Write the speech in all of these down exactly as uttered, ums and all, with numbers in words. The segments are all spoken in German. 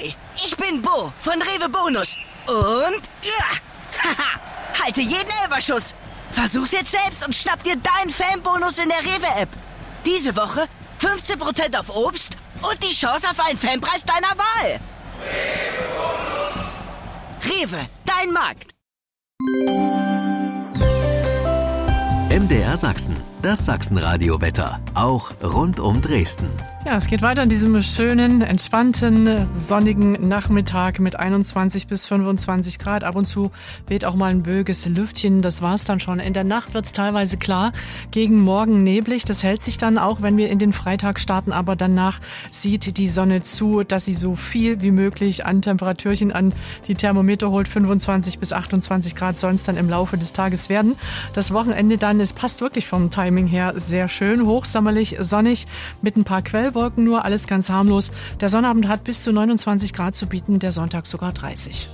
Hi, ich bin Bo von Rewe Bonus. Und, ja, haha, halte jeden Elferschuss. Versuch's jetzt selbst und schnapp dir deinen Fanbonus in der Rewe-App. Diese Woche fünfzehn Prozent auf Obst und die Chance auf einen Fanpreis deiner Wahl. Rewe, dein Markt. M D R Sachsen, das Sachsenradio-Wetter, auch rund um Dresden. Ja, es geht weiter an diesem schönen, entspannten, sonnigen Nachmittag mit einundzwanzig bis fünfundzwanzig Grad. Ab und zu weht auch mal ein böiges Lüftchen. Das war's dann schon. In der Nacht wird's teilweise klar, gegen Morgen neblig. Das hält sich dann auch, wenn wir in den Freitag starten. Aber danach sieht die Sonne zu, dass sie so viel wie möglich an Temperaturchen an die Thermometer holt. fünfundzwanzig bis achtundzwanzig Grad sollen es dann im Laufe des Tages werden. Das Wochenende dann, es passt wirklich vom Timing her sehr schön. Hochsommerlich, sonnig mit ein paar Quellwolken nur, alles ganz harmlos. Der Sonnabend hat bis zu neunundzwanzig Grad zu bieten, der Sonntag sogar dreißig.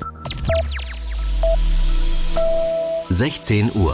sechzehn Uhr.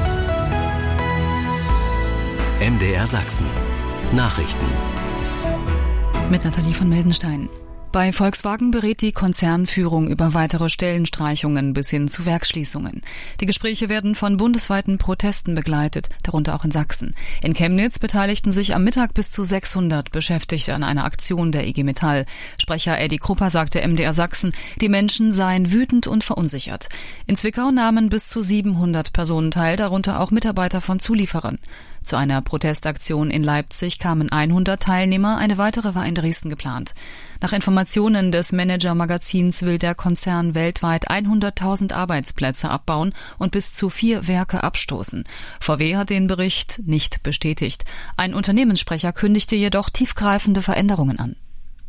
M D R Sachsen. Nachrichten. Mit Nathalie von Mildenstein. Bei Volkswagen berät die Konzernführung über weitere Stellenstreichungen bis hin zu Werksschließungen. Die Gespräche werden von bundesweiten Protesten begleitet, darunter auch in Sachsen. In Chemnitz beteiligten sich am Mittag bis zu sechshundert Beschäftigte an einer Aktion der I G Metall. Sprecher Eddie Krupper sagte M D R Sachsen, die Menschen seien wütend und verunsichert. In Zwickau nahmen bis zu siebenhundert Personen teil, darunter auch Mitarbeiter von Zulieferern. Zu einer Protestaktion in Leipzig kamen hundert Teilnehmer, eine weitere war in Dresden geplant. Nach Informationen des Manager-Magazins will der Konzern weltweit hunderttausend Arbeitsplätze abbauen und bis zu vier Werke abstoßen. V W hat den Bericht nicht bestätigt. Ein Unternehmenssprecher kündigte jedoch tiefgreifende Veränderungen an.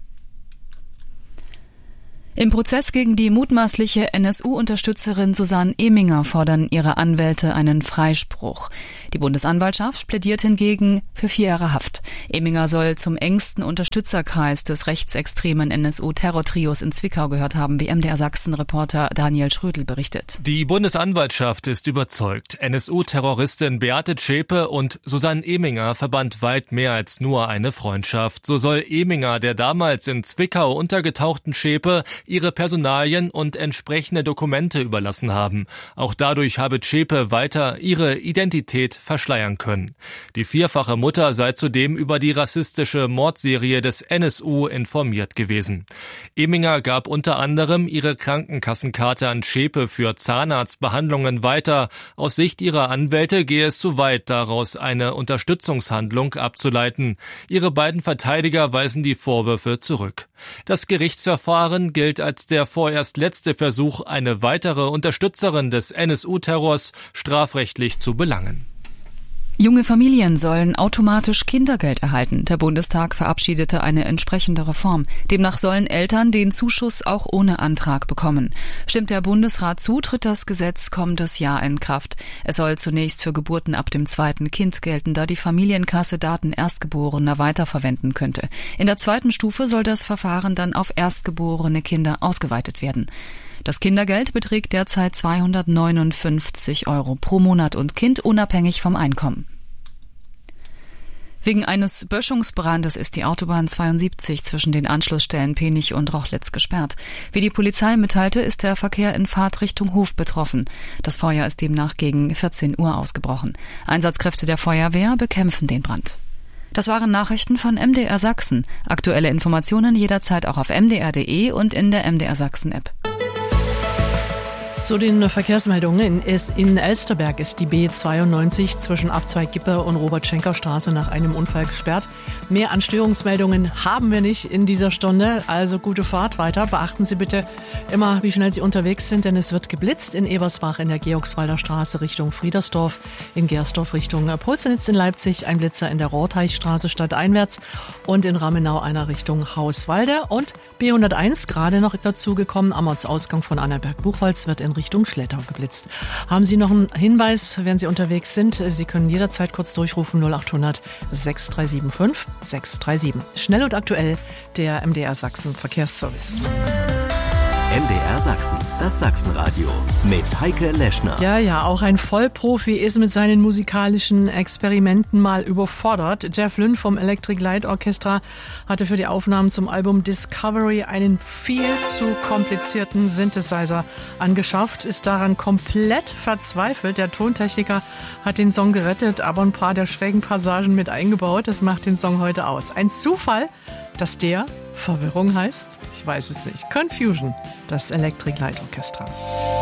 Im Prozess gegen die mutmaßliche N S U-Unterstützerin Susanne Eminger fordern ihre Anwälte einen Freispruch. Die Bundesanwaltschaft plädiert hingegen für vier Jahre Haft. Eminger soll zum engsten Unterstützerkreis des rechtsextremen N S U-Terrortrios in Zwickau gehört haben, wie M D R Sachsen-Reporter Daniel Schrödel berichtet. Die Bundesanwaltschaft ist überzeugt. N S U-Terroristin Beate Zschäpe und Susanne Eminger verband weit mehr als nur eine Freundschaft. So soll Eminger der damals in Zwickau untergetauchten Zschäpe ihre Personalien und entsprechende Dokumente überlassen haben. Auch dadurch habe Zschäpe weiter ihre Identität verschleiern können. Die vierfache Mutter sei zudem über die rassistische Mordserie des N S U informiert gewesen. Eminger gab unter anderem ihre Krankenkassenkarte an Zschäpe für Zahnarztbehandlungen weiter. Aus Sicht ihrer Anwälte gehe es zu weit, daraus eine Unterstützungshandlung abzuleiten. Ihre beiden Verteidiger weisen die Vorwürfe zurück. Das Gerichtsverfahren gilt als der vorerst letzte Versuch, eine weitere Unterstützerin des N S U-Terrors strafrechtlich zu belangen. Junge Familien sollen automatisch Kindergeld erhalten. Der Bundestag verabschiedete eine entsprechende Reform. Demnach sollen Eltern den Zuschuss auch ohne Antrag bekommen. Stimmt der Bundesrat zu, tritt das Gesetz kommendes Jahr in Kraft. Es soll zunächst für Geburten ab dem zweiten Kind gelten, da die Familienkasse Daten Erstgeborener weiterverwenden könnte. In der zweiten Stufe soll das Verfahren dann auf erstgeborene Kinder ausgeweitet werden. Das Kindergeld beträgt derzeit zweihundertneunundfünfzig Euro pro Monat und Kind, unabhängig vom Einkommen. Wegen eines Böschungsbrandes ist die Autobahn zweiundsiebzig zwischen den Anschlussstellen Penich und Rochlitz gesperrt. Wie die Polizei mitteilte, ist der Verkehr in Fahrtrichtung Hof betroffen. Das Feuer ist demnach gegen vierzehn Uhr ausgebrochen. Einsatzkräfte der Feuerwehr bekämpfen den Brand. Das waren Nachrichten von M D R Sachsen. Aktuelle Informationen jederzeit auch auf m d r punkt d e und in der M D R Sachsen App. Zu den Verkehrsmeldungen. In Elsterberg ist die B zweiundneunzig zwischen Abzweig Gippe und Robert-Schenker-Straße nach einem Unfall gesperrt. Mehr an Störungsmeldungen haben wir nicht in dieser Stunde, also gute Fahrt weiter. Beachten Sie bitte immer, wie schnell Sie unterwegs sind, denn es wird geblitzt in Ebersbach in der Georgswalder Straße Richtung Friedersdorf, in Gersdorf Richtung Polzenitz in Leipzig, ein Blitzer in der Rohrteichstraße stadteinwärts und in Ramenau einer Richtung Hauswalde und B hunderteins gerade noch dazugekommen am Ortsausgang von Annaberg-Buchholz wird in Richtung Schlettau geblitzt. Haben Sie noch einen Hinweis, wenn Sie unterwegs sind? Sie können jederzeit kurz durchrufen null achthundert sechs drei sieben fünf sechs drei sieben. Schnell und aktuell der M D R Sachsen Verkehrsservice. M D R Sachsen, das Sachsenradio mit Heike Leschner. Ja, ja, auch ein Vollprofi ist mit seinen musikalischen Experimenten mal überfordert. Jeff Lynne vom Electric Light Orchestra hatte für die Aufnahmen zum Album Discovery einen viel zu komplizierten Synthesizer angeschafft, ist daran komplett verzweifelt. Der Tontechniker hat den Song gerettet, aber ein paar der schrägen Passagen mit eingebaut. Das macht den Song heute aus. Ein Zufall, dass der Verwirrung heißt? Ich weiß es nicht. Confusion, das Electric Light Orchestra.